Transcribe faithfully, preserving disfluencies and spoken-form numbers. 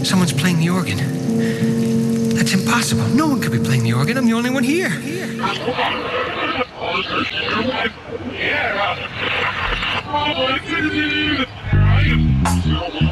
Someone's playing the organ. That's impossible. No one could be playing the organ. I'm the only one here. Yeah.